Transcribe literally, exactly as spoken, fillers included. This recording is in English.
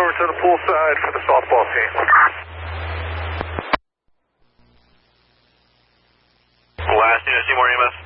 over to the pool side for the softball team. Last unit, Seymour E M S.